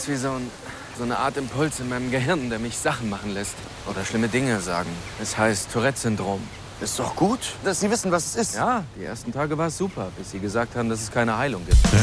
ist wie so eine Art Impuls in meinem Gehirn, der mich Sachen machen lässt. Oder schlimme Dinge sagen. Es heißt Tourette-Syndrom. Ist doch gut, dass Sie wissen, was es ist. Ja, die ersten Tage war es super, bis Sie gesagt haben, dass es keine Heilung gibt.